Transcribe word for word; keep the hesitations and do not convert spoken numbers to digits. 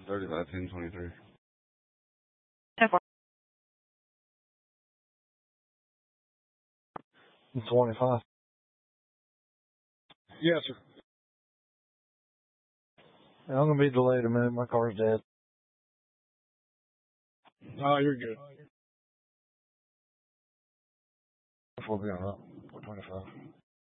thirty-five, ten, twenty-three. ten four. twenty-five. Yes, sir. Yeah, I'm going to be delayed a minute. My car's dead. Oh, you're good. We'll be all right. twenty-five.